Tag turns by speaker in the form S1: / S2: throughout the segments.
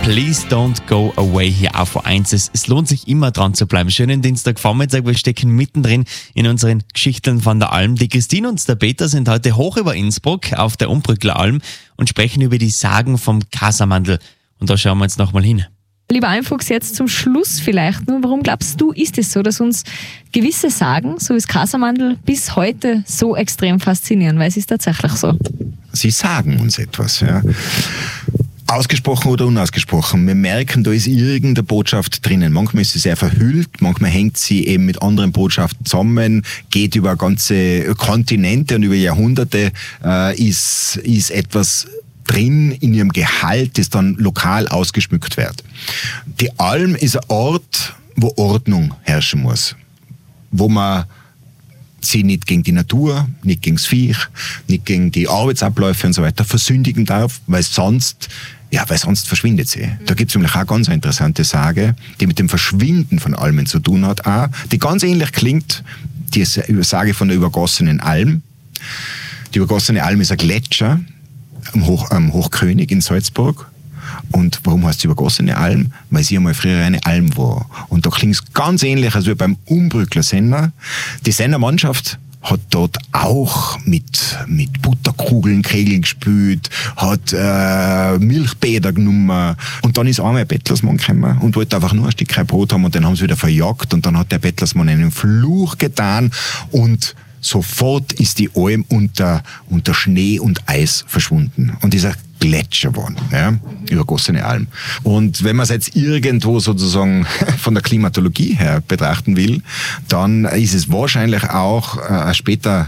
S1: Please don't go away hier auf O1. Es lohnt sich immer dran zu bleiben. Schönen Dienstagvormittag, wir stecken mittendrin in unseren Geschichten von der Alm. Die Christine und der Peter sind heute hoch über Innsbruck auf der Umbrückler Alm und sprechen über die Sagen vom Casamandl. Und da schauen wir jetzt nochmal hin.
S2: Lieber Almfuchs, jetzt zum Schluss vielleicht nur, warum glaubst du, ist es so, dass uns gewisse Sagen, so wie das Casamandl, bis heute so extrem faszinieren? Weil es ist tatsächlich so.
S3: Sie sagen uns etwas, ja. Ausgesprochen oder unausgesprochen. Wir merken, da ist irgendeine Botschaft drinnen. Manchmal ist sie sehr verhüllt, manchmal hängt sie eben mit anderen Botschaften zusammen, geht über ganze Kontinente und über Jahrhunderte, ist etwas drin in ihrem Gehalt, das dann lokal ausgeschmückt wird. Die Alm ist ein Ort, wo Ordnung herrschen muss. Wo man sie nicht gegen die Natur, nicht gegen das Viech, nicht gegen die Arbeitsabläufe und so weiter versündigen darf, weil sonst verschwindet sie. Da gibt es nämlich auch ganz eine interessante Sage, die mit dem Verschwinden von Almen zu tun hat, auch, die ganz ähnlich klingt, die Sage von der übergossenen Alm. Die übergossene Alm ist ein Gletscher am Hochkönig in Salzburg. Und warum heißt es übergossene Alm? Weil sie einmal früher eine Alm war. Und da klingt es ganz ähnlich als wie beim Umbrückler Sender. Die Sendermannschaft hat dort auch mit Butterkugeln Kegeln gespielt, hat Milchbäder genommen. Und dann ist einmal ein Bettlersmann gekommen und wollte einfach nur ein Stück Brot haben und dann haben sie wieder verjagt und dann hat der Bettlersmann einen Fluch getan und sofort ist die Alm unter Schnee und Eis verschwunden. Und dieser Gletscher geworden, ja, übergossene Alm. Und wenn man es jetzt irgendwo sozusagen von der Klimatologie her betrachten will, dann ist es wahrscheinlich auch ein später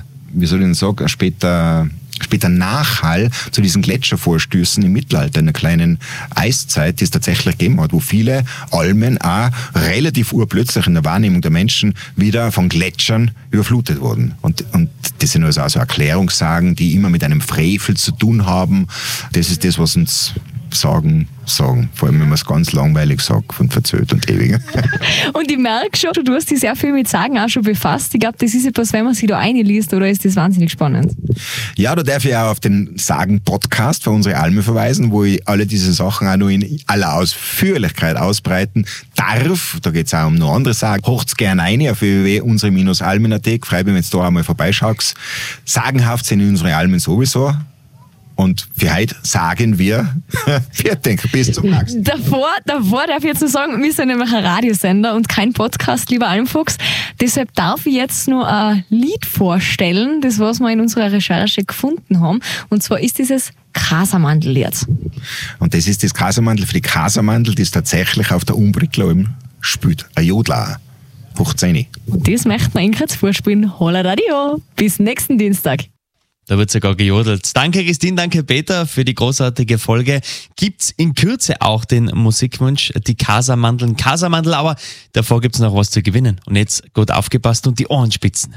S3: Nachhall zu diesen Gletschervorstößen im Mittelalter, in einer kleinen Eiszeit, die es tatsächlich gegeben hat, wo viele Almen auch relativ urplötzlich in der Wahrnehmung der Menschen wieder von Gletschern überflutet wurden. Und das sind also auch so Erklärungssagen, die immer mit einem Frevel zu tun haben. Das ist das, was uns sagen. Vor allem, wenn man es ganz langweilig sagt und verzögert und ewig.
S2: Und ich merke schon, du hast dich sehr viel mit Sagen auch schon befasst. Ich glaube, das ist etwas, wenn man sich da einliest, oder ist das wahnsinnig spannend? Ja,
S3: da darf ich auch auf den Sagen-Podcast für unsere Alme verweisen, wo ich alle diese Sachen auch noch in aller Ausführlichkeit ausbreiten darf. Da geht es auch um noch andere Sagen. Hocht's gerne ein auf www.unsere-almen.at. Freue mich, wenn du da einmal vorbeischaust. Sagenhaft sind unsere Almen sowieso. Und für heute sagen wir, bis zum nächsten Mal.
S2: Davor darf ich jetzt nur sagen, wir sind nämlich ein Radiosender und kein Podcast, lieber Almfuchs. Deshalb darf ich jetzt nur ein Lied vorstellen, das was wir in unserer Recherche gefunden haben. Und zwar ist dieses Casamandl-Lied.
S3: Und das ist das Casamandl für die Casamandl, das tatsächlich auf der Umbrückler Alm spielt. Ein Jodler. Hoch 10.
S2: Und das möchten wir Ihnen jetzt vorspielen. Holla Radio. Bis nächsten Dienstag.
S1: Da wird sogar gejodelt. Danke Christine, danke Peter für die großartige Folge. Gibt's in Kürze auch den Musikwunsch, die Casamandl, aber davor gibt's noch was zu gewinnen. Und jetzt gut aufgepasst und die Ohren spitzen.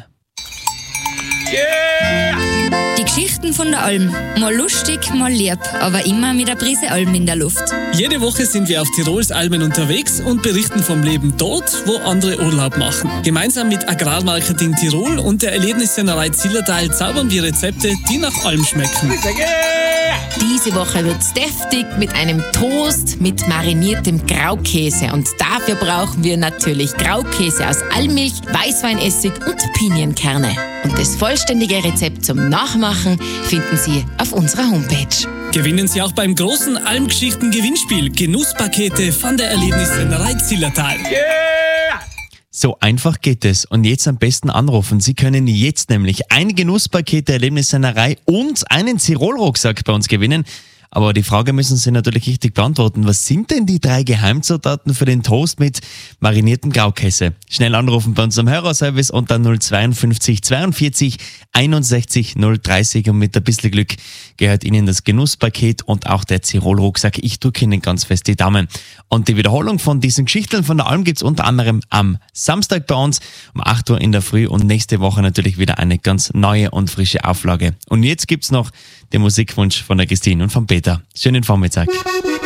S4: Yeah! Die Geschichten von der Alm. Mal lustig, mal lieb, aber immer mit einer Prise Alm in der Luft.
S5: Jede Woche sind wir auf Tirols Almen unterwegs und berichten vom Leben dort, wo andere Urlaub machen. Gemeinsam mit Agrarmarketing Tirol und der Erlebnissennerei Zillertal zaubern wir Rezepte, die nach Alm schmecken.
S6: Diese Woche wird's deftig mit einem Toast mit mariniertem Graukäse. Und dafür brauchen wir natürlich Graukäse aus Almmilch, Weißweinessig und Pinienkerne. Und das vollständige Rezept zum Nachmachen finden Sie auf unserer Homepage.
S5: Gewinnen Sie auch beim großen Almgeschichten-Gewinnspiel Genusspakete von der Erlebnissennerei Zillertal.
S1: Yeah! So einfach geht es. Und jetzt am besten anrufen. Sie können jetzt nämlich ein Genusspaket der Erlebnissennerei und einen Tirol-Rucksack bei uns gewinnen. Aber die Frage müssen Sie natürlich richtig beantworten. Was sind denn die 3 Geheimzutaten für den Toast mit mariniertem Graukäse? Schnell anrufen bei unserem Hörerservice unter 052 42 61 030 und mit ein bisschen Glück gehört Ihnen das Genusspaket und auch der Tirol-Rucksack. Ich drücke Ihnen ganz fest die Daumen. Und die Wiederholung von diesen Geschichten von der Alm gibt's unter anderem am Samstag bei uns um 8 Uhr in der Früh und nächste Woche natürlich wieder eine ganz neue und frische Auflage. Und jetzt gibt's noch den Musikwunsch von der Christine und von Peter. Schönen Vormittag.